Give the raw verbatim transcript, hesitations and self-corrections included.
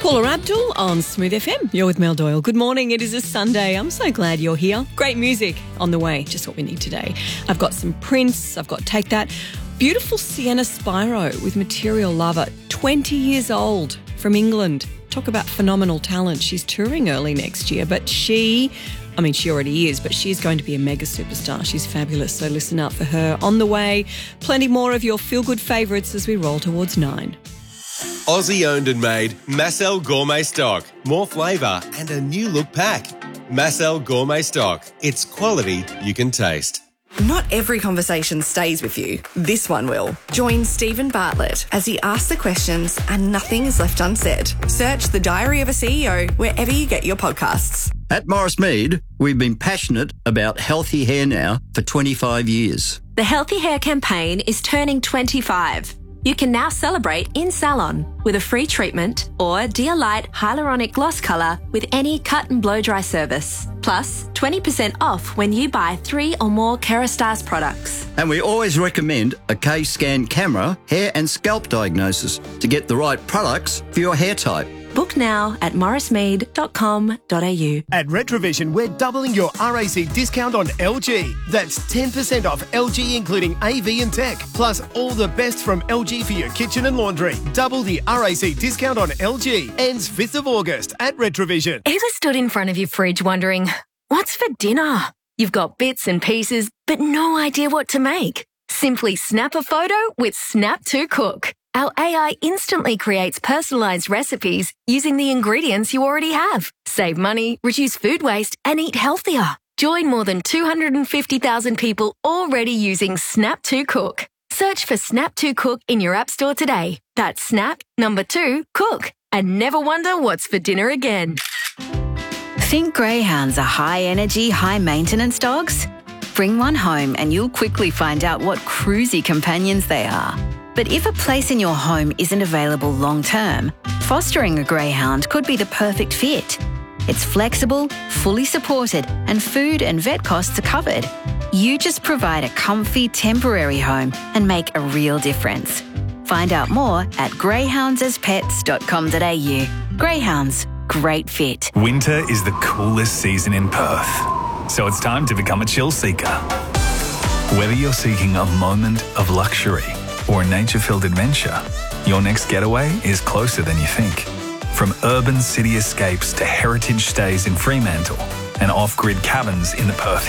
Paula Abdul on Smooth F M. You're with Mel Doyle. Good morning. It is a Sunday. I'm so glad you're here. Great music on the way. Just what we need today. I've got some Prince. I've got Take That. Beautiful Sienna Spiro with Material Lover. twenty years old from England. Talk about phenomenal talent. She's touring early next year, but she... I mean, she already is, but she's going to be a mega superstar. She's fabulous, so listen out for her. On the way, plenty more of your feel-good favourites as we roll towards nine. Aussie owned and made Massel Gourmet Stock. More flavour and a new look pack. Massel Gourmet Stock. It's quality you can taste. Not every conversation stays with you. This one will. Join Stephen Bartlett as he asks the questions and nothing is left unsaid. Search The Diary of a C E O wherever you get your podcasts. At Morris Mead, we've been passionate about healthy hair now for twenty-five years. The Healthy Hair campaign is turning twenty-five. You can now celebrate in salon with a free treatment or Dear Light Hyaluronic Gloss Colour with any cut and blow dry service. Plus, twenty percent off when you buy three or more Kerastase products. And we always recommend a K-Scan camera, hair and scalp diagnosis to get the right products for your hair type. Book now at morris mead dot com dot a u. At Retrovision, we're doubling your R A C discount on L G. That's ten percent off L G, including A V and tech. Plus, all the best from L G for your kitchen and laundry. Double the R A C discount on L G. Ends fifth of August at Retrovision. Ever stood in front of your fridge wondering, what's for dinner? You've got bits and pieces, but no idea what to make. Simply snap a photo with Snap to Cook. Our A I instantly creates personalised recipes using the ingredients you already have. Save money, reduce food waste, and eat healthier. Join more than two hundred fifty thousand people already using Snap to Cook. Search for Snap to Cook in your app store today. That's Snap, number two, Cook. And never wonder what's for dinner again. Think greyhounds are high-energy, high-maintenance dogs? Bring one home and you'll quickly find out what cruisy companions they are. But if a place in your home isn't available long-term, fostering a greyhound could be the perfect fit. It's flexible, fully supported, and food and vet costs are covered. You just provide a comfy, temporary home and make a real difference. Find out more at greyhounds as pets dot com dot a u. Greyhounds, great fit. Winter is the coolest season in Perth, so it's time to become a chill seeker. Whether you're seeking a moment of luxury or a nature-filled adventure, your next getaway is closer than you think. From urban city escapes to heritage stays in Fremantle and off-grid cabins in the Perth